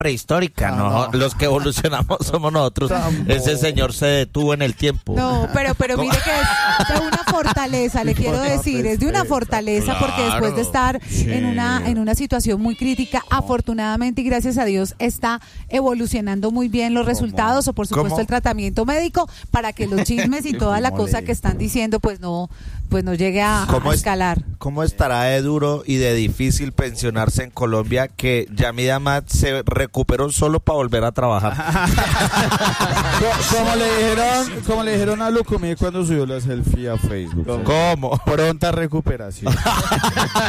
prehistórica, ¿no? Los que evolucionamos somos nosotros. Ese señor se detuvo en el tiempo. No, pero mire que es de una fortaleza, le quiero decir, es de una fortaleza porque después de estar en una situación muy crítica, afortunadamente y gracias a Dios está evolucionando muy bien los resultados o por supuesto el tratamiento médico para que los chismes y toda la cosa que están diciendo pues no llegue a escalar. ¿Cómo estará de duro y de difícil pensionarse en Colombia que Yamid Amad se recuperó solo para volver a trabajar? como le dijeron a Lucumí cuando subió la selfie a Facebook. ¿Cómo? Pronta recuperación.